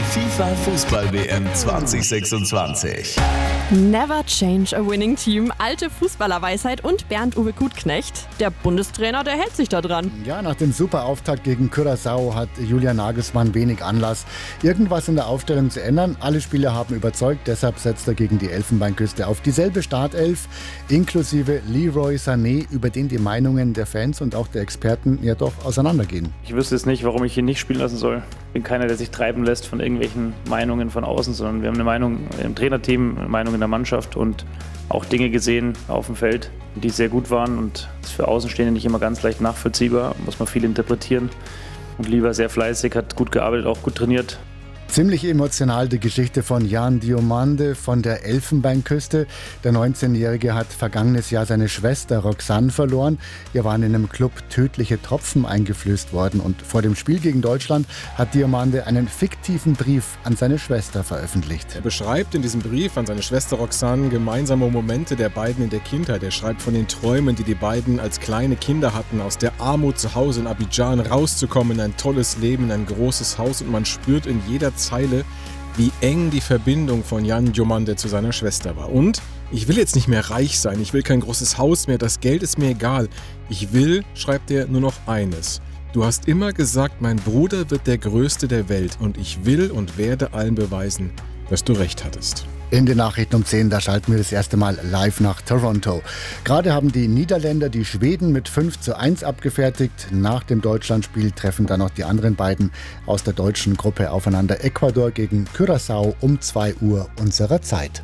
FIFA Fußball-WM 2026. Never change a winning team. Alte Fußballerweisheit und Bernd-Uwe Gutknecht. Der Bundestrainer, der hält sich da dran. Ja, nach dem Superauftakt gegen Curaçao hat Julian Nagelsmann wenig Anlass, irgendwas in der Aufstellung zu ändern. Alle Spieler haben überzeugt, deshalb setzt er gegen die Elfenbeinküste auf dieselbe Startelf, inklusive Leroy Sané, über den die Meinungen der Fans und auch der Experten ja doch auseinandergehen. Ich wüsste jetzt nicht, warum ich ihn nicht spielen lassen soll. Ich bin keiner, der sich treiben lässt von irgendwelchen Meinungen von außen, sondern wir haben eine Meinung im Trainerteam, eine Meinung in der Mannschaft und auch Dinge gesehen auf dem Feld, die sehr gut waren, und das ist für Außenstehende nicht immer ganz leicht nachvollziehbar, muss man viel interpretieren. Und Lieber sehr fleißig, hat gut gearbeitet, auch gut trainiert. Ziemlich emotional die Geschichte von Jan Diomande von der Elfenbeinküste. Der 19-Jährige hat vergangenes Jahr seine Schwester Roxanne verloren. Ihr waren in einem Club tödliche Tropfen eingeflößt worden. Und vor dem Spiel gegen Deutschland hat Diomande einen fiktiven Brief an seine Schwester veröffentlicht. Er beschreibt in diesem Brief an seine Schwester Roxanne gemeinsame Momente der beiden in der Kindheit. Er schreibt von den Träumen, die die beiden als kleine Kinder hatten, aus der Armut zu Hause in Abidjan rauszukommen, in ein tolles Leben, in ein großes Haus. Und man spürt in jeder Zeile, wie eng die Verbindung von Jan Diomande zu seiner Schwester war. Und ich will jetzt nicht mehr reich sein, ich will kein großes Haus mehr, das Geld ist mir egal. Ich will, schreibt er, nur noch eines. Du hast immer gesagt, mein Bruder wird der Größte der Welt, und ich will und werde allen beweisen, dass du recht hattest. In den Nachrichten um 10, da schalten wir das erste Mal live nach Toronto. Gerade haben die Niederländer die Schweden mit 5:1 abgefertigt. Nach dem Deutschlandspiel treffen dann noch die anderen beiden aus der deutschen Gruppe aufeinander. Ecuador gegen Curaçao um 2 Uhr unserer Zeit.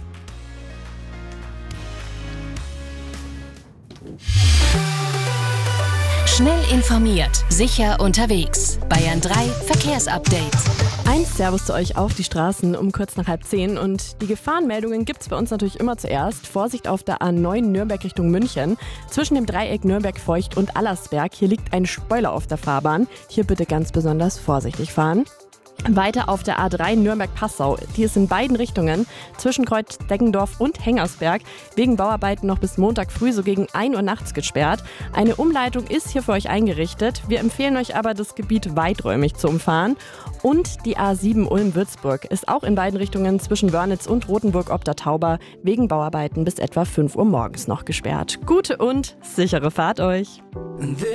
Schnell informiert, sicher unterwegs. Bayern 3 Verkehrsupdate. Ein Servus zu euch auf die Straßen um kurz nach 9:30. Und die Gefahrenmeldungen gibt es bei uns natürlich immer zuerst. Vorsicht auf der A9 Nürnberg Richtung München. Zwischen dem Dreieck Nürnberg-Feucht und Allersberg. Hier liegt ein Spoiler auf der Fahrbahn. Hier bitte ganz besonders vorsichtig fahren. Weiter auf der A3 Nürnberg-Passau. Die ist in beiden Richtungen zwischen Kreuz-Deggendorf und Hengersberg wegen Bauarbeiten noch bis Montag früh so gegen 1 Uhr nachts gesperrt. Eine Umleitung ist hier für euch eingerichtet. Wir empfehlen euch aber, das Gebiet weiträumig zu umfahren. Und die A7 Ulm-Würzburg ist auch in beiden Richtungen zwischen Wörnitz und Rothenburg ob der Tauber wegen Bauarbeiten bis etwa 5 Uhr morgens noch gesperrt. Gute und sichere Fahrt euch!